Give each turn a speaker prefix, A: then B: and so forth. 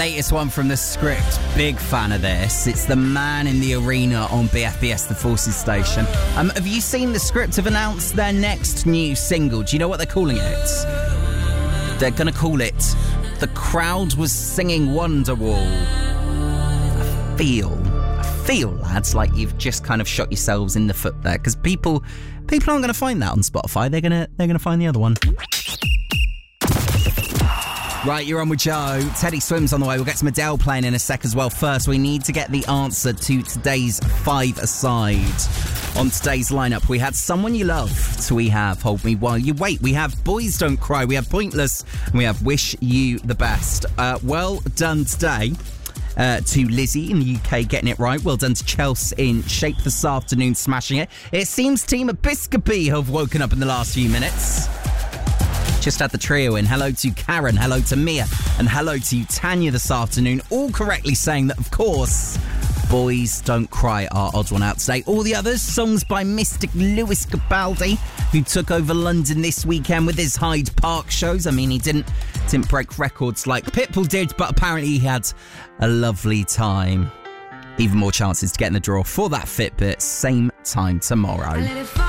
A: latest one from The Script. Big fan of this. It's The Man in the Arena on BFBS, the Forces station. Have you seen The Script have announced their next new single? Do you know what they're calling it? They're going to call it The Crowd Was Singing Wonderwall. I feel, lads, like you've just kind of shot yourselves in the foot there, because people aren't going to find that on Spotify. They're going to find the other one. Right, you're on with Joe. Teddy Swims on the way. We'll get some Adele playing in a sec as well. First, we need to get the answer to today's five-a-side. On today's lineup, we had Someone You Loved. We have Hold Me While You Wait. We have Boys Don't Cry. We have Pointless. And we have Wish You the Best. Well done today to Lizzie in the UK getting it right. Well done to Chelsea in Shape this afternoon, smashing it. It seems Team Episcopi have woken up in the last few minutes. Just had the trio in. Hello to Karen, hello to Mia, and hello to Tanya this afternoon. All correctly saying that, of course, Boys Don't Cry are odd one out today. All the others, songs by Mystic Lewis Capaldi, who took over London this weekend with his Hyde Park shows. I mean, he didn't break records like Pitbull did, but apparently he had a lovely time. Even more chances to get in the draw for that Fitbit, same time tomorrow.